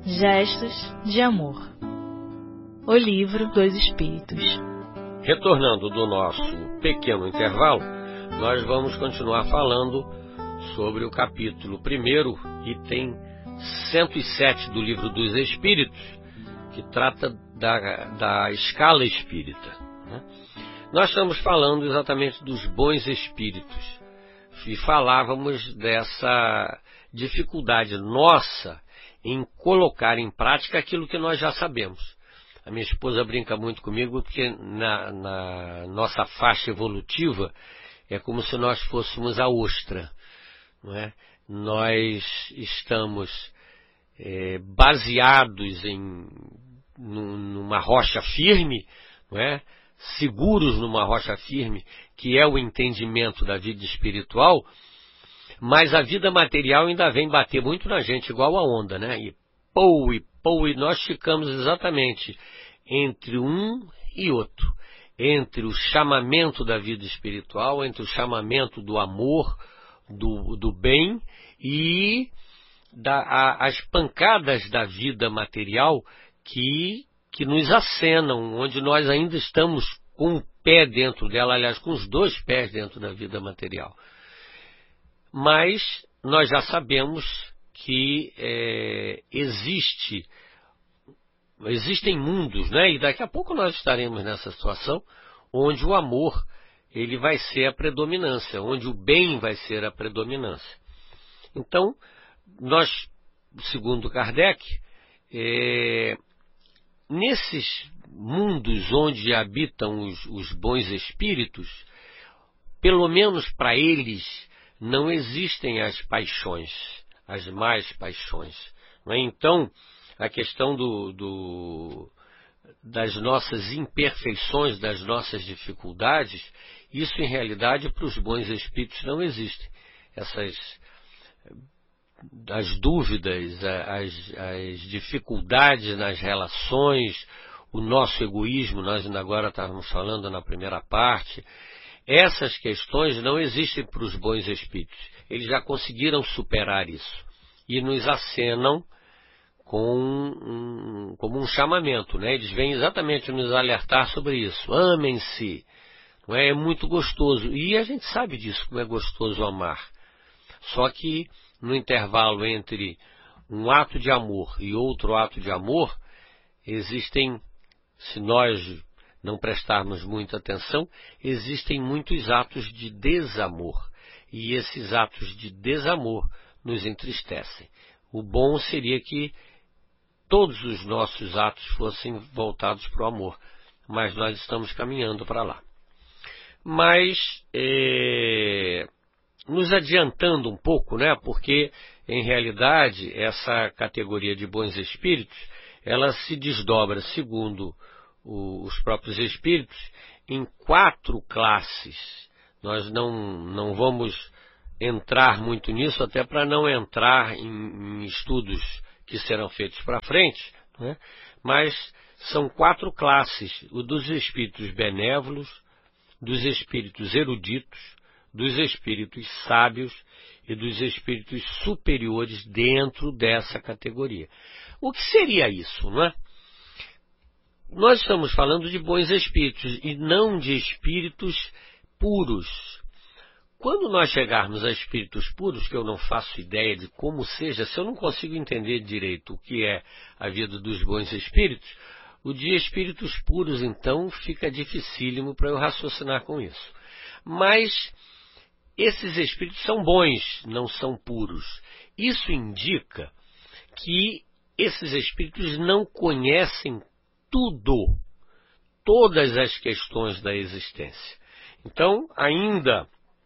Gestos de Amor. O Livro dos Espíritos. Retornando do nosso pequeno intervalo, nós vamos continuar falando sobre o capítulo 1, item 107 do Livro dos Espíritos, que trata da escala espírita. Nós estamos falando exatamente dos bons espíritos e falávamos dessa dificuldade nossa em colocar em prática aquilo que nós já sabemos. A minha esposa brinca muito comigo porque na nossa faixa evolutiva é como se nós fôssemos a ostra, não é? Nós estamos baseados numa rocha firme, não é? Seguros numa rocha firme, que é o entendimento da vida espiritual, mas a vida material ainda vem bater muito na gente, igual a onda, né? E nós ficamos exatamente entre um e outro, entre o chamamento da vida espiritual, entre o chamamento do amor, do bem e as pancadas da vida material que nos acenam, onde nós ainda estamos com um pé dentro dela, aliás, com os dois pés dentro da vida material. Mas nós já sabemos que existem mundos, né? E daqui a pouco nós estaremos nessa situação onde o amor ele vai ser a predominância, onde o bem vai ser a predominância. Então, nós, segundo Kardec, nesses mundos onde habitam os bons espíritos, pelo menos para eles, não existem as paixões, as más paixões. Não é? Então, a questão das nossas imperfeições, das nossas dificuldades, isso em realidade para os bons espíritos não existe. As dúvidas, as dificuldades nas relações, o nosso egoísmo, nós ainda agora estávamos falando na primeira parte, essas questões não existem para os bons espíritos. Eles já conseguiram superar isso e nos acenam como um chamamento, né? Eles vêm exatamente nos alertar sobre isso. Amem-se, não é? É muito gostoso e a gente sabe disso, como é gostoso amar. Só que no intervalo entre um ato de amor e outro ato de amor, existem, se nós não prestarmos muita atenção, existem muitos atos de desamor. E esses atos de desamor nos entristecem. O bom seria que todos os nossos atos fossem voltados para o amor. Mas nós estamos caminhando para lá. Mas, nos adiantando um pouco, né? Porque, em realidade, essa categoria de bons espíritos, ela se desdobra, segundo os próprios espíritos, em 4 classes. Nós não vamos entrar muito nisso, até para não entrar em estudos que serão feitos para frente, né? Mas são 4 classes: o dos espíritos benévolos, dos espíritos eruditos, dos espíritos sábios e dos espíritos superiores dentro dessa categoria. O que seria isso, não é? Nós estamos falando de bons espíritos e não de espíritos puros. Quando nós chegarmos a espíritos puros, que eu não faço ideia de como seja, se eu não consigo entender direito o que é a vida dos bons espíritos, o de espíritos puros, então, fica dificílimo para eu raciocinar com isso. Mas esses espíritos são bons, não são puros. Isso indica que esses espíritos não conhecem todas as questões da existência. Então, ainda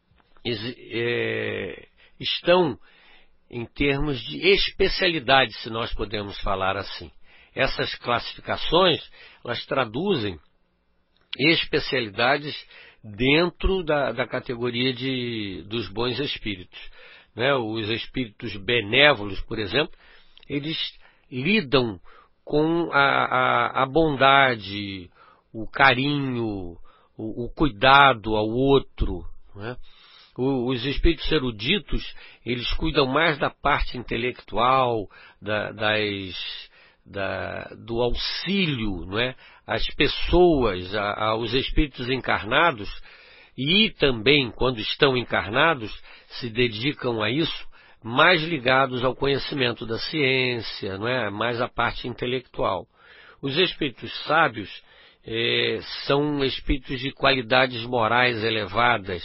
estão em termos de especialidade, se nós podemos falar assim. Essas classificações, elas traduzem especialidades dentro da categoria dos bons espíritos, né? Os espíritos benévolos, por exemplo, eles lidam com a bondade, o carinho, o cuidado ao outro, né? Os espíritos eruditos, eles cuidam mais da parte intelectual, das do auxílio, não é, às pessoas, aos espíritos encarnados, e também, quando estão encarnados, se dedicam a isso, mais ligados ao conhecimento da ciência, não é, mais à parte intelectual. Os espíritos sábios são espíritos de qualidades morais elevadas,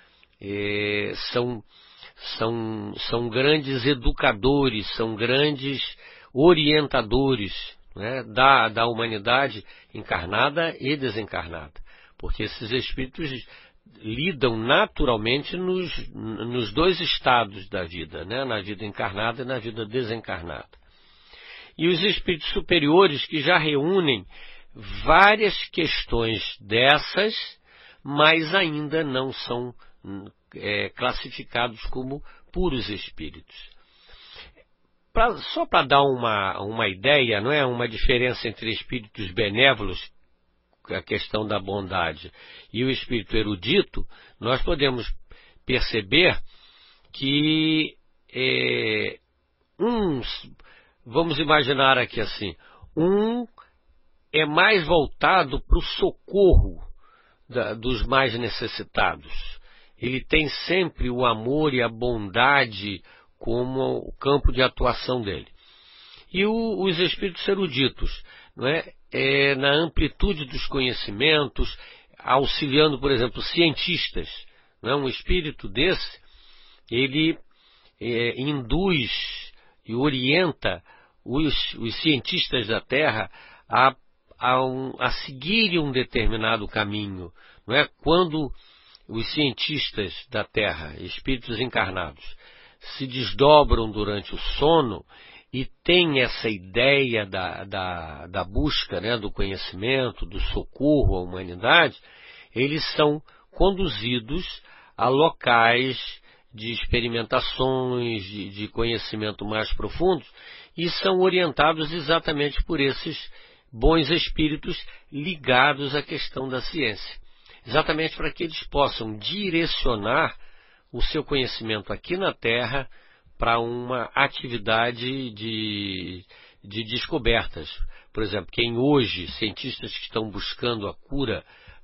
são grandes educadores, são grandes orientadores, né, da humanidade encarnada e desencarnada, porque esses espíritos lidam naturalmente nos dois estados da vida, né, na vida encarnada e na vida desencarnada. E os espíritos superiores, que já reúnem várias questões dessas, mas ainda não são classificados como puros espíritos. Só para dar uma ideia, não é, uma diferença entre espíritos benévolos, a questão da bondade, e o espírito erudito, nós podemos perceber que vamos imaginar aqui assim, é mais voltado para o socorro dos mais necessitados. Ele tem sempre o amor e a bondade como o campo de atuação dele. E os espíritos eruditos, não é? Na amplitude dos conhecimentos, auxiliando, por exemplo, cientistas. Não é? Um espírito desse, ele induz e orienta os cientistas da Terra a seguirem um determinado caminho. Não é? Quando os cientistas da Terra, espíritos encarnados, se desdobram durante o sono e têm essa ideia da busca, né, do conhecimento, do socorro à humanidade, eles são conduzidos a locais de experimentações, de conhecimento mais profundos, e são orientados exatamente por esses bons espíritos ligados à questão da ciência. Exatamente para que eles possam direcionar o seu conhecimento aqui na Terra para uma atividade de descobertas. Por exemplo, cientistas que estão buscando a cura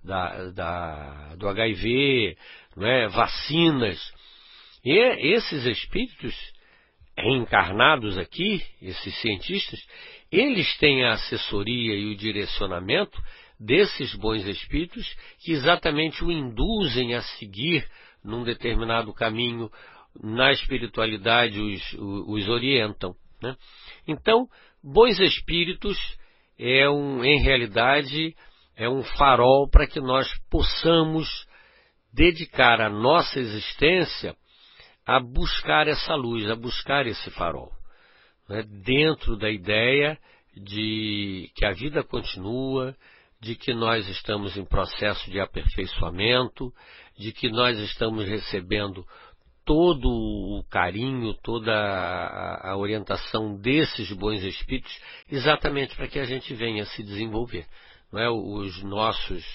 do HIV, não é, vacinas, e esses espíritos reencarnados aqui, esses cientistas, eles têm a assessoria e o direcionamento desses bons espíritos que exatamente o induzem a seguir num determinado caminho, na espiritualidade os orientam, né? Então, bons espíritos em realidade, é um farol para que nós possamos dedicar a nossa existência a buscar essa luz, a buscar esse farol, né? Dentro da ideia de que a vida continua, de que nós estamos em processo de aperfeiçoamento, de que nós estamos recebendo todo o carinho, toda a orientação desses bons espíritos, exatamente para que a gente venha se desenvolver. Não é? Os nossos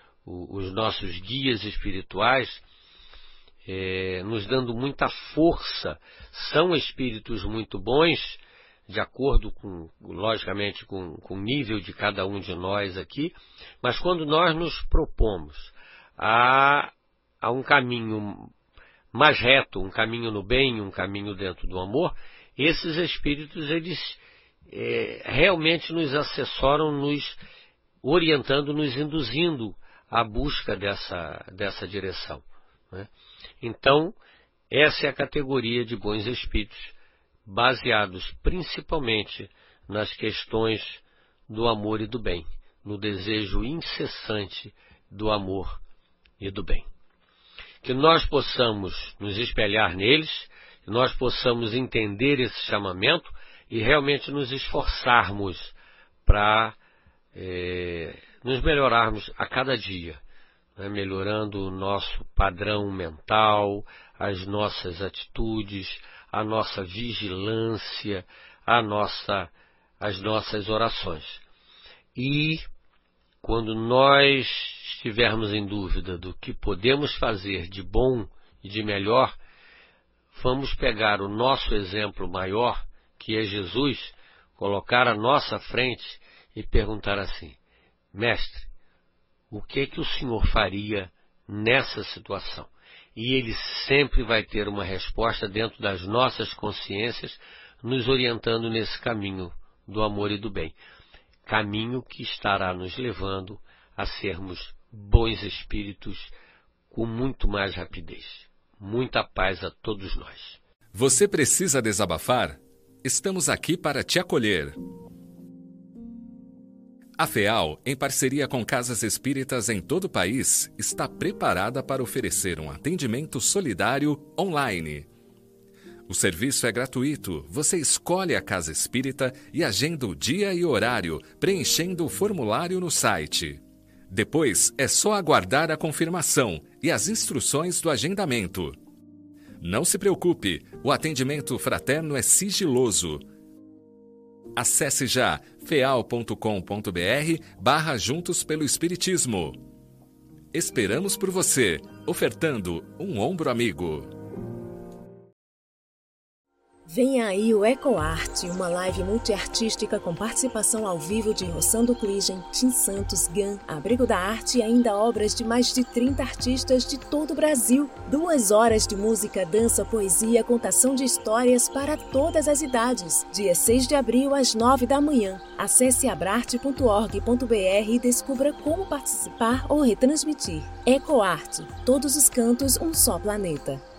guias espirituais, nos dando muita força, são espíritos muito bons, de acordo logicamente, com o nível de cada um de nós aqui, mas quando nós nos propomos a um caminho mais reto, um caminho no bem, um caminho dentro do amor, esses espíritos, eles realmente nos assessoram, nos orientando, nos induzindo à busca dessa direção, né? Então, essa é a categoria de bons espíritos, baseados principalmente nas questões do amor e do bem, no desejo incessante do amor e do bem. Que nós possamos nos espelhar neles, que nós possamos entender esse chamamento e realmente nos esforçarmos para nos melhorarmos a cada dia, né? Melhorando o nosso padrão mental, as nossas atitudes, a nossa vigilância, as nossas orações. E quando nós estivermos em dúvida do que podemos fazer de bom e de melhor, vamos pegar o nosso exemplo maior, que é Jesus, colocar à nossa frente e perguntar assim: mestre, o que o senhor faria nessa situação? E ele sempre vai ter uma resposta dentro das nossas consciências, nos orientando nesse caminho do amor e do bem. Caminho que estará nos levando a sermos bons espíritos com muito mais rapidez. Muita paz a todos nós. Você precisa desabafar? Estamos aqui para te acolher. A FEAL, em parceria com casas espíritas em todo o país, está preparada para oferecer um atendimento solidário online. O serviço é gratuito. Você escolhe a casa espírita e agenda o dia e horário, preenchendo o formulário no site. Depois, é só aguardar a confirmação e as instruções do agendamento. Não se preocupe, o atendimento fraterno é sigiloso. Acesse já feal.com.br/Juntos pelo Espiritismo. Esperamos por você, ofertando um ombro amigo. Vem aí o EcoArte, uma live multiartística com participação ao vivo de Rossando Cligem, Tim Santos, Gan, Abrigo da Arte e ainda obras de mais de 30 artistas de todo o Brasil. 2 horas de música, dança, poesia, contação de histórias para todas as idades. Dia 6 de abril, às 9 da manhã. Acesse abrarte.org.br e descubra como participar ou retransmitir. EcoArte, todos os cantos, um só planeta.